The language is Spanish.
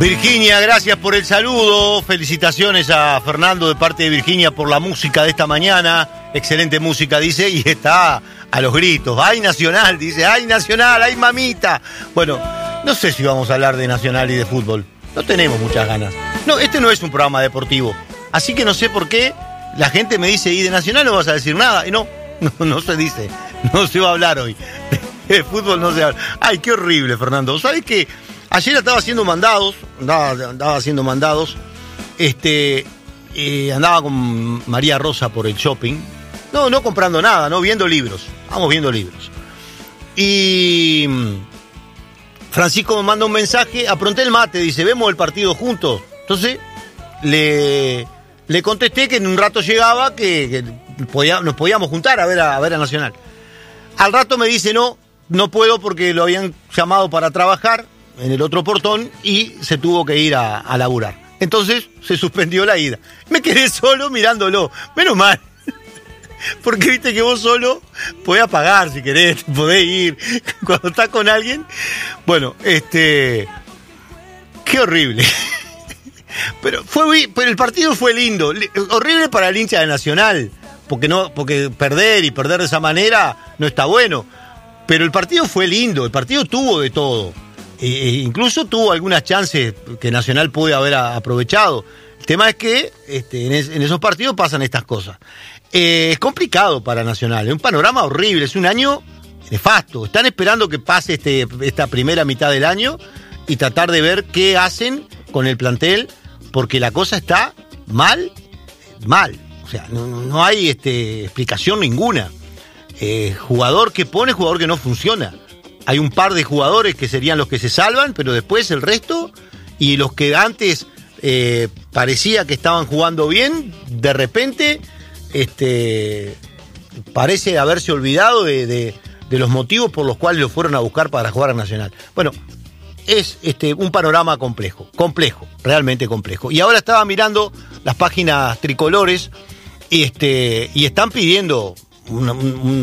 Virginia, gracias por el saludo. Felicitaciones a Fernando de parte de Virginia por la música de esta mañana. Excelente música, dice, y está a los gritos. ¡Ay, Nacional! Dice, ¡ay, Nacional! ¡Ay, mamita! Bueno, no sé si vamos a hablar de Nacional y de fútbol. No tenemos muchas ganas. No, este no es un programa deportivo. Así que no sé por qué la gente me dice, ¿y de Nacional no vas a decir nada? Y no se dice. No se va a hablar hoy. De fútbol no se habla. ¡Ay, qué horrible, Fernando! ¿Sabes qué? Ayer andaba haciendo mandados, andaba con María Rosa por el shopping, no comprando nada, no viendo libros, vamos viendo libros. Y Francisco me manda un mensaje, apronté el mate, dice, ¿vemos el partido juntos? Entonces le contesté que en un rato llegaba, que nos podíamos juntar a ver a Nacional. Al rato me dice, no puedo porque lo habían llamado para trabajar en el otro portón y se tuvo que ir a laburar. Entonces se suspendió la ida. Me quedé solo mirándolo. Menos mal. Porque viste que vos solo podés apagar si querés, podés ir. Cuando estás con alguien. Bueno, qué horrible. Pero el partido fue lindo. Horrible para el hincha de Nacional. Porque perder de esa manera no está bueno. Pero el partido fue lindo. El partido tuvo de todo. Incluso tuvo algunas chances que Nacional pudo haber aprovechado. El tema es que en esos partidos pasan estas cosas. Es complicado para Nacional, es un panorama horrible, es un año nefasto. Están esperando que pase esta primera mitad del año y tratar de ver qué hacen con el plantel, porque la cosa está mal. O sea, no hay explicación ninguna. Jugador que pone, jugador que no funciona. Hay un par de jugadores que serían los que se salvan, pero después el resto, y los que antes parecía que estaban jugando bien, de repente parece haberse olvidado de los motivos por los cuales lo fueron a buscar para jugar a Nacional. Bueno, es un panorama complejo, realmente complejo. Y ahora estaba mirando las páginas tricolores y están pidiendo